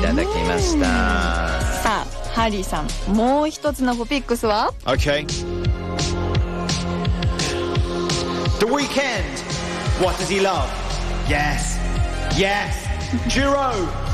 ただきました。 さあハリーさん、もう一つのトピックスは Okay. The Weeknd. What does he love? Yes. Yes. Jiro.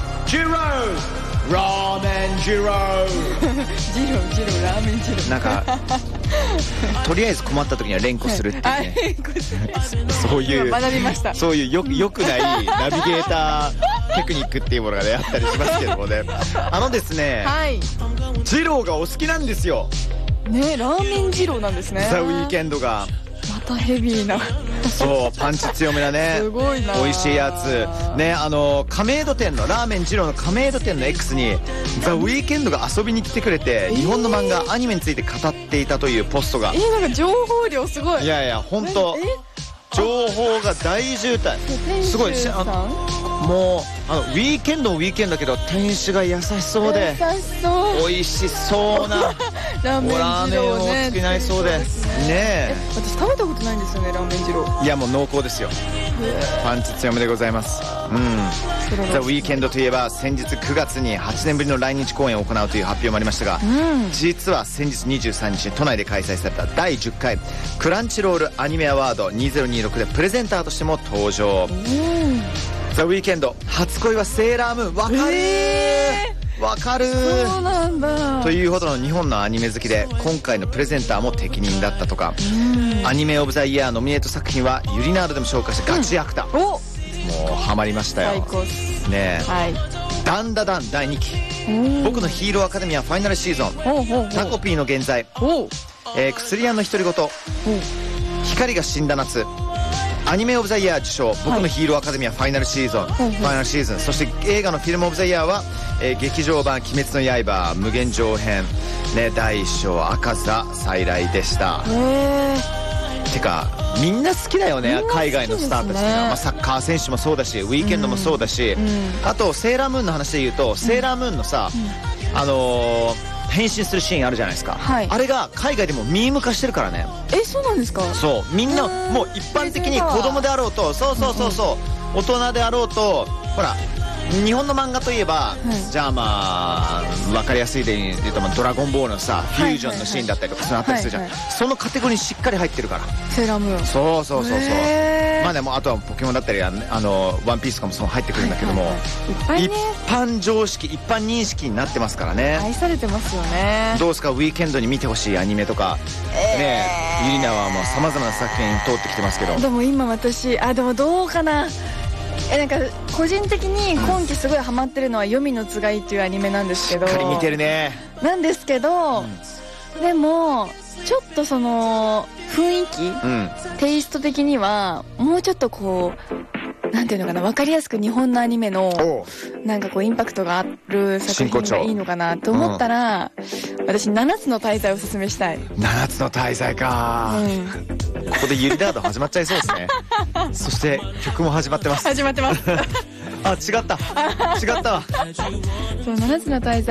Ramen Jiro. ジロラーメンジロなんかとりあえず困った時には連呼するっていうね、そういう学びました。 そういうよくないナビゲーターテクニックっていうものがねあったりしますけどもね。ですね、 はい。 ジローがお好きなんですよね、ラーメンジロなんですね。 ザ・ウィーケンドが。 またヘビーな。 そうパンチ強めなね、 すごいな。 美味しいやつね。亀戸店のラーメン二郎の亀戸店の X にザ・ウィーケンドが遊びに来てくれて、日本の漫画アニメについて語っていたというポストが、 なんか情報量すごい。 いや本当情報が大渋滞。すごいもうウィーケンドもウィーケンドだけど店主が優しそうで優しそう、 美味しそうなラーメン二郎をね作りないそうでね。 私食べたことないんですよね、ラーメン二郎。 いやもう濃厚ですよ。パンチ強めでございます。ザ・ウィーケンドといえば先日9月に8年ぶりの来日公演を行うという発表もありましたが、実は先日23日に都内で開催された第10回クランチロールアニメアワード2026でプレゼンターとしても登場。ザ・ウィーケンド初恋はセーラームーン。わかるわかる。 そうなんだ。 というほどの日本のアニメ好きで、今回のプレゼンターも適任だったとか。アニメオブザイヤーノミネート作品はユリナードでも紹介したガチアクター、もうハマりましたよ。 最高っすねえ、 はい。 ダンダダン第2期僕のヒーローアカデミアファイナルシーズン、タコピーの現在、薬屋の独り言、光が死んだ夏、アニメオブザイヤー受賞、僕のヒーローアカデミアファイナルシーズン、そして映画のフィルムオブザイヤーは、劇場版鬼滅の刃無限上編、ね、第1章赤座再来でした。てかみんな好きだよね、海外のスターたちっていうのは、サッカー選手もそうだしウィーケンドもそうだし、あとセーラームーンの話で言うと、セーラームーンのさ、変身するシーンあるじゃないですか、あれが海外でもミーム化してるからね。 そうなんですか。 そう、みんなもう一般的に子供であろうと、そう大人であろうと、ほら日本の漫画といえば、じゃあまあ分かりやすいで言うと、ドラゴンボールのさフュージョンのシーンだったりとかそうなったりするじゃん、そのカテゴリーにしっかり入ってるからセーラームーン。 そうまあでもあとはポケモンだったりワンピースとかもそう入ってくるんだけども、一般常識一般認識になってますからね。 愛されてますよね。 どうですか、ウィーケンドに見てほしいアニメとかね。ユリナはもうさまざまな作品通ってきてますけど、 でも今私でもどうかな。なんか個人的に今期すごいハマってるのは「黄泉のつがい」っていうアニメなんですけど、 しっかり見てるね。 なんですけど、でもちょっとその雰囲気、テイスト的にはもうちょっとこうなんていうのかな、分かりやすく日本のアニメのなんかこうインパクトがある作品がいいのかなと思ったら、私7つの大罪をおすすめしたい。 7つの大罪か、ここでユリナード始まっちゃいそうですね。そして曲も始まってます。 始まってます。 あ、違ったわ。 そう、7つの大罪